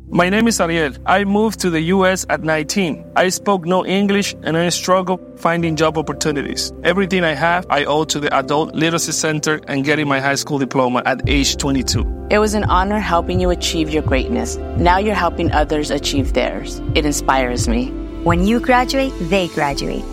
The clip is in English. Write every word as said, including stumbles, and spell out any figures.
My name is Ariel. I moved to the U S at nineteen. I spoke no English and I struggled finding job opportunities. Everything I have, I owe to the Adult Literacy Center and getting my high school diploma at age twenty-two. It was an honor helping you achieve your greatness. Now you're helping others achieve theirs. It inspires me. When you graduate, they graduate.